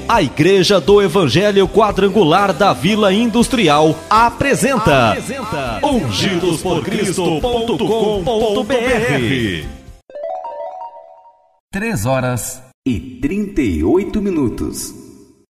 A Igreja do Evangelho Quadrangular da Vila Industrial apresenta ungidosporcristo.com.br. 3 horas e 38 minutos.